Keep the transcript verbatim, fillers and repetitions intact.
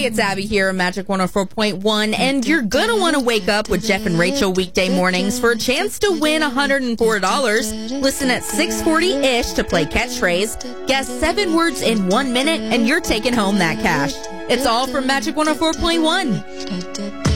it's Abby here on Magic one oh four point one, and you're going to want to wake up with Jeff and Rachel weekday mornings for a chance to win one hundred four dollars. Listen at six forty-ish to play catchphrase. Guess seven words in one minute, and you're taking home that cash. It's all from Magic one oh four point one.